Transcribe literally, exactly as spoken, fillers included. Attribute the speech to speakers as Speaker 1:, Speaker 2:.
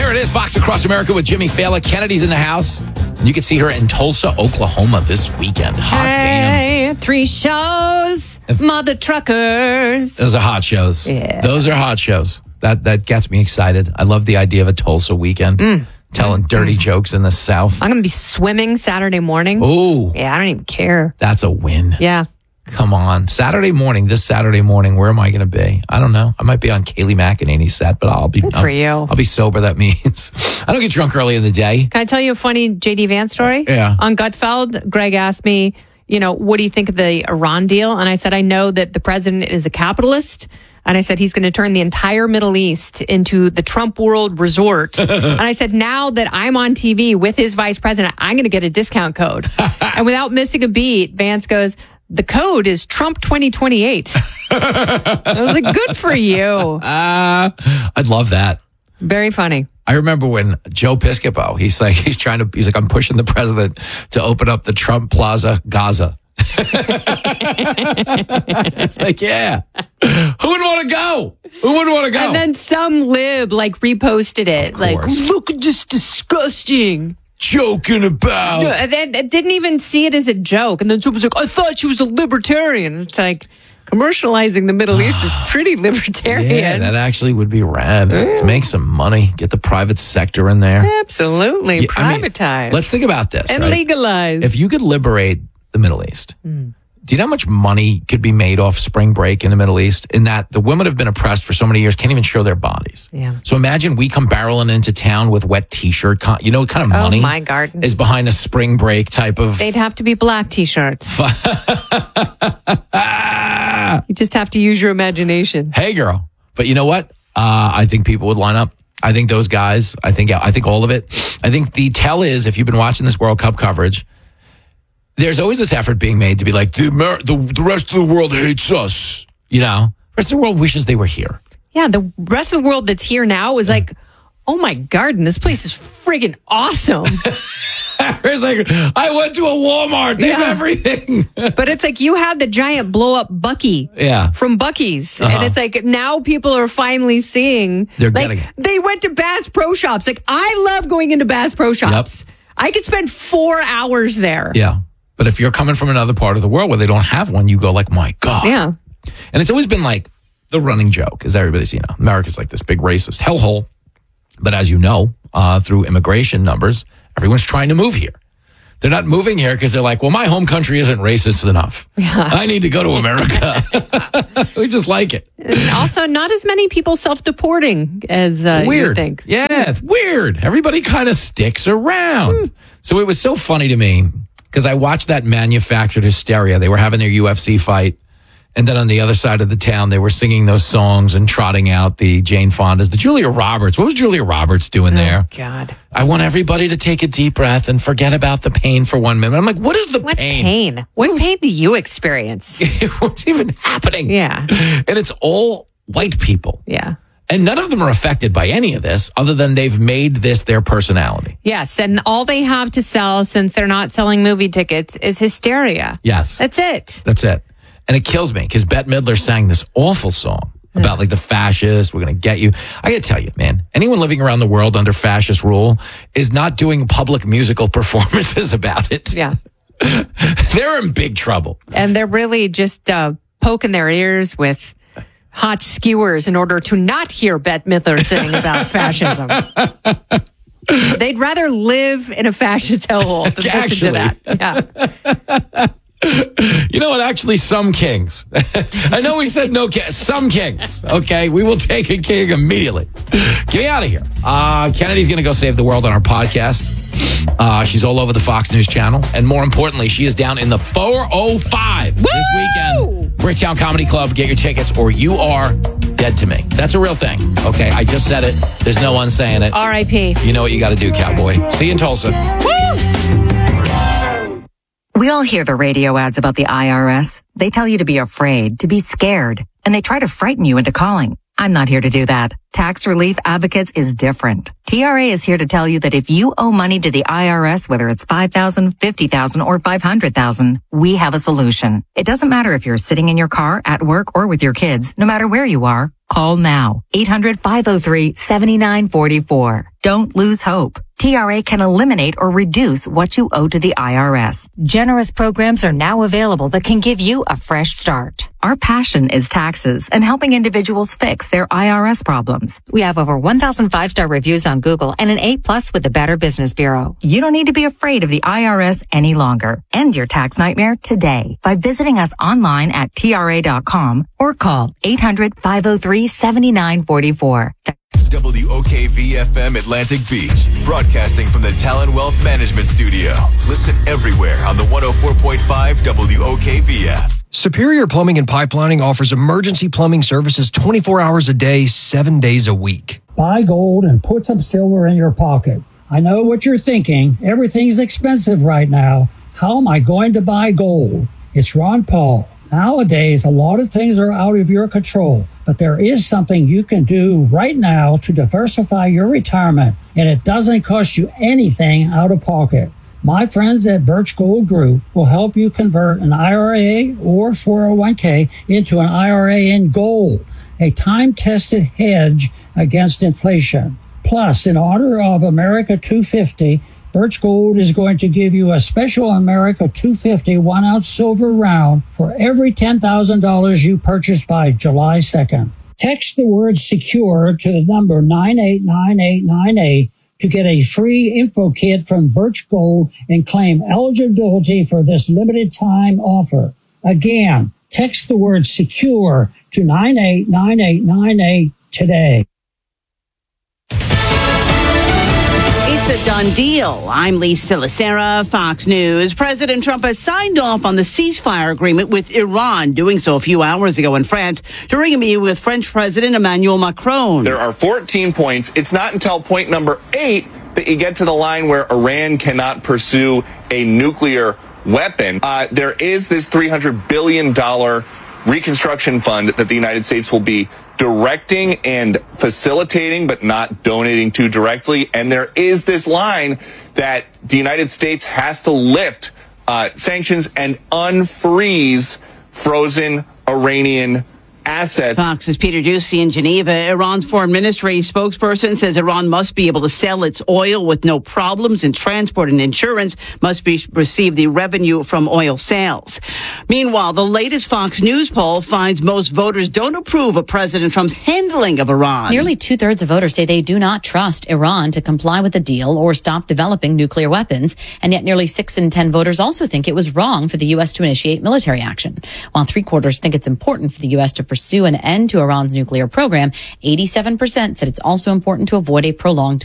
Speaker 1: Here it is, Fox Across America with Jimmy Fallon. Kennedy's in the house. You can see her in Tulsa, Oklahoma this weekend. Hot
Speaker 2: hey,
Speaker 1: damn.
Speaker 2: Three shows, mother truckers.
Speaker 1: Those are hot shows.
Speaker 2: Yeah.
Speaker 1: Those are hot shows. That that gets me excited. I love the idea of a Tulsa weekend. Mm. Telling dirty mm. jokes in the South.
Speaker 2: I'm going to be swimming Saturday morning.
Speaker 1: Oh.
Speaker 2: Yeah, I don't even care.
Speaker 1: That's a win.
Speaker 2: Yeah.
Speaker 1: Come on. Saturday morning, this Saturday morning, where am I going to be? I don't know. I might be on Kaylee McEnany's set, but I'll be
Speaker 2: Good for
Speaker 1: I'll,
Speaker 2: you.
Speaker 1: I'll be sober. That means I don't get drunk early in the day.
Speaker 2: Can I tell you a funny J D Vance story?
Speaker 1: Yeah.
Speaker 2: On Gutfeld, Greg asked me, you know, what do you think of the Iran deal? And I said, I know that the president is a capitalist. And I said, he's going to turn the entire Middle East into the Trump World Resort. And I said, now that I'm on T V with his vice president, I'm going to get a discount code. And without missing a beat, Vance goes, the code is Trump twenty twenty-eight. I was like, good for you.
Speaker 1: Uh, I'd love that.
Speaker 2: Very funny.
Speaker 1: I remember when Joe Piscopo, he's like, he's trying to, he's like, I'm pushing the president to open up the Trump Plaza Gaza. It's like, yeah. Who would want to go? Who would want to go?
Speaker 2: And then some lib like reposted it.
Speaker 1: Of
Speaker 2: Like,
Speaker 1: course.
Speaker 2: look at this disgusting.
Speaker 1: Joking about.
Speaker 2: No, and then it didn't even see it as a joke. And then someone's like, I thought she was a libertarian. It's like, commercializing the Middle East is pretty libertarian.
Speaker 1: Yeah, that actually would be rad. Let's make some money. Get the private sector in there.
Speaker 2: Absolutely.
Speaker 1: Yeah, I mean,
Speaker 2: privatize.
Speaker 1: let's think about this.
Speaker 2: And
Speaker 1: right?
Speaker 2: legalize.
Speaker 1: If you could liberate the Middle East,
Speaker 2: Mm.
Speaker 1: do you know how much money could be made off spring break in the Middle East? In that the women have been oppressed for so many years, can't even show their bodies.
Speaker 2: Yeah.
Speaker 1: So imagine we come barreling into town with wet T-shirt. Con- you know what kind of
Speaker 2: Oh,
Speaker 1: money
Speaker 2: my garden.
Speaker 1: is behind a spring break type of...
Speaker 2: They'd have to be black T-shirts. You just have to use your imagination.
Speaker 1: Hey, girl. But you know what? Uh, I think people would line up. I think those guys, I think, I think all of it. I think the tell is, if you've been watching this World Cup coverage, there's always this effort being made to be like, the, Amer- the, the rest of the world hates us. You know, the rest of the world wishes they were here.
Speaker 2: Yeah, the rest of the world that's here now is like, oh my garden, this place is friggin' awesome.
Speaker 1: It's like, I went to a Walmart. They
Speaker 2: Yeah.
Speaker 1: have everything.
Speaker 2: But it's like you have the giant blow up Bucky
Speaker 1: Yeah.
Speaker 2: from Buc-ee's.
Speaker 1: Uh-huh.
Speaker 2: And it's like now people are finally seeing.
Speaker 1: They're
Speaker 2: like,
Speaker 1: getting it.
Speaker 2: They went to Bass Pro Shops. Like, I love going into Bass Pro Shops.
Speaker 1: Yep.
Speaker 2: I could spend four hours there.
Speaker 1: Yeah. But if you're coming from another part of the world where they don't have one, you go like, my God.
Speaker 2: Yeah.
Speaker 1: And it's always been like the running joke, as everybody's, you know, America's like this big racist hellhole. But as you know, uh, through immigration numbers, everyone's trying to move here. They're not moving here because they're like, well, my home country isn't racist enough.
Speaker 2: Yeah.
Speaker 1: I need to go to America. We just like it.
Speaker 2: And also, not as many people self-deporting as uh, you
Speaker 1: Weird.
Speaker 2: think.
Speaker 1: Yeah, it's weird. Everybody kind of sticks around. Hmm. So it was so funny to me because I watched that manufactured hysteria. They were having their U F C fight. And then on the other side of the town, they were singing those songs and trotting out the Jane Fondas, the Julia Roberts. What was Julia Roberts doing there?
Speaker 2: Oh, God.
Speaker 1: I want everybody to take a deep breath and forget about the pain for one minute. I'm like, what is the
Speaker 2: What
Speaker 1: pain?
Speaker 2: pain? What pain do you experience?
Speaker 1: What's even happening?
Speaker 2: Yeah.
Speaker 1: And it's all white people.
Speaker 2: Yeah.
Speaker 1: And none of them are affected by any of this other than they've made this their personality.
Speaker 2: Yes. And all they have to sell, since they're not selling movie tickets, is hysteria.
Speaker 1: Yes.
Speaker 2: That's it.
Speaker 1: That's it. And it kills me because Bette Midler sang this awful song about like the fascists. We're going to get you. I got to tell you, man, anyone living around the world under fascist rule is not doing public musical performances about it.
Speaker 2: Yeah.
Speaker 1: They're in big trouble.
Speaker 2: And they're really just uh, poking their ears with hot skewers in order to not hear Bette Midler sing about fascism. They'd rather live in a fascist hellhole than listen to that. Yeah.
Speaker 1: You know what? Actually, some kings. I know we said no kings. Some kings. Okay, we will take a king immediately. Get me out of here. Uh, Kennedy's going to go save the world on our podcast. Uh, she's all over the Fox News channel. And more importantly, she is down in the four oh five
Speaker 2: Woo!
Speaker 1: this weekend. Bricktown Comedy Club. Get your tickets or you are dead to me. That's a real thing. Okay, I just said it. There's no one saying it.
Speaker 2: R I P
Speaker 1: You know what you got to do, cowboy. See you in Tulsa.
Speaker 2: Woo!
Speaker 3: We all hear the radio ads about the I R S. They tell you to be afraid, to be scared, and they try to frighten you into calling. I'm not here to do that. Tax Relief Advocates is different. T R A is here to tell you that if you owe money to the I R S, whether it's five thousand dollars, fifty thousand dollars, or five hundred thousand dollars, we have a solution. It doesn't matter if you're sitting in your car, at work, or with your kids. No matter where you are, Call now. eight hundred, five oh three, seven nine four four. Don't lose hope. T R A can eliminate or reduce what you owe to the I R S. Generous programs are now available that can give you a fresh start. Our passion is taxes and helping individuals fix their I R S problems. We have over one thousand five-star reviews on Google and an A plus with the Better Business Bureau. You don't need to be afraid of the I R S any longer. End your tax nightmare today by visiting us online at T R A dot com or call eight hundred, five oh three, seven nine four four.
Speaker 4: W O K V F M Atlantic Beach, broadcasting from the Talon Wealth Management Studio. Listen everywhere on the one oh four point five W O K V F.
Speaker 5: Superior Plumbing and Pipelining offers emergency plumbing services twenty-four hours a day, seven days a week.
Speaker 6: Buy gold and put some silver in your pocket. I know what you're thinking. Everything's expensive right now. How am I going to buy gold? It's Ron Paul. Nowadays, a lot of things are out of your control, but there is something you can do right now to diversify your retirement, and it doesn't cost you anything out of pocket. My friends at Birch Gold Group will help you convert an I R A or four oh one k into an I R A in gold, a time-tested hedge against inflation. Plus, in honor of America two fifty, Birch Gold is going to give you a special America two fifty one-ounce silver round for every ten thousand dollars you purchase by July second. Text the word SECURE to the number nine eight nine eight nine eight to get a free info kit from Birch Gold and claim eligibility for this limited time offer. Again, text the word SECURE to nine eight nine eight nine eight today.
Speaker 7: It's a done deal. I'm Lisa Lacera, Fox News. President Trump has signed off on the ceasefire agreement with Iran, doing so a few hours ago in France during a meeting with French President Emmanuel Macron.
Speaker 8: There are fourteen points. It's not until point number eight that you get to the line where Iran cannot pursue a nuclear weapon. Uh, there is this three hundred billion dollars reconstruction fund that the United States will be directing and facilitating, but not donating to directly. And there is this line that the United States has to lift uh, sanctions and unfreeze frozen Iranian assets.
Speaker 7: Fox's Peter Doocy in Geneva. Iran's foreign ministry spokesperson says Iran must be able to sell its oil with no problems, and transport and insurance must be receive the revenue from oil sales. Meanwhile, the latest Fox News poll finds most voters don't approve of President Trump's handling of Iran.
Speaker 9: Nearly two-thirds of voters say they do not trust Iran to comply with the deal or stop developing nuclear weapons, and yet nearly six in ten voters also think it was wrong for the U S to initiate military action. While three-quarters think it's important for the U S to pursue an end to Iran's nuclear program, eighty-seven percent said it's also important to avoid a prolonged